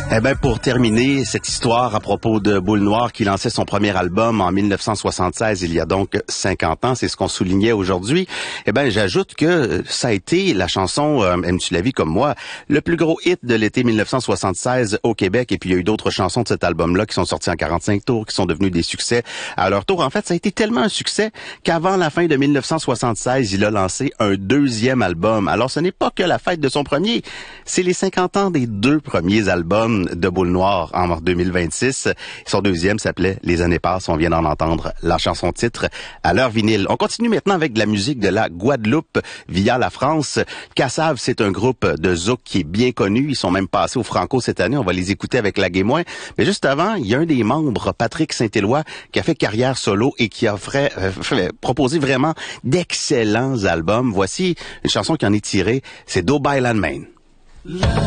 Eh ben, pour terminer cette histoire à propos de Boule Noire qui lançait son premier album en 1976, il y a donc 50 ans, c'est ce qu'on soulignait aujourd'hui. Eh ben, j'ajoute que ça a été la chanson Aimes-tu la vie comme moi, le plus gros hit de l'été 1976 au Québec. Et puis, il y a eu d'autres chansons de cet album-là qui sont sorties en 45 tours, qui sont devenues des succès à leur tour. En fait, ça a été tellement un succès qu'avant la fin de 1976, il a lancé un deuxième album. Alors, ce n'est pas que la fête de son premier, c'est les 50 ans des deux premiers albums de Boule Noire en 2026. Son deuxième s'appelait Les années passent. On vient d'en entendre la chanson titre à leur vinyle. On continue maintenant avec de la musique de la Guadeloupe via la France. Cassave, c'est un groupe de zouk qui est bien connu. Ils sont même passés au Franco cette année. On va les écouter avec la Guémoin. Mais juste avant, il y a un des membres, Patrick Saint-Éloi, qui a fait carrière solo et qui a proposé vraiment d'excellents albums. Voici une chanson qui en est tirée. C'est Do By Landmain.